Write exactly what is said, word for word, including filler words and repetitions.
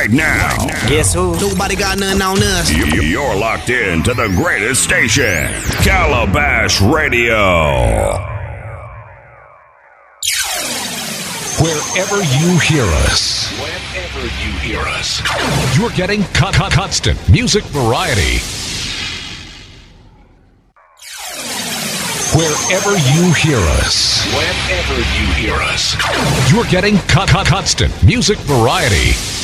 right now. Guess who? Nobody got nothing on us. You- You're locked in to the greatest station, Calabash Radio. Wherever you hear us, whenever you hear us, you're getting con- con- constant music variety. Wherever you hear us, whenever you hear us, you're getting con- con- constant music variety.